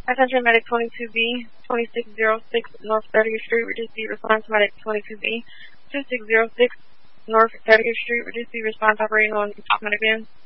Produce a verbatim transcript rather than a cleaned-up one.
Attention Medic twenty-two B, twenty-six oh six North thirtieth Street, Regency, response Medic twenty-two B, twenty-six oh six North thirtieth Street, Regency, response operating on top Medic van.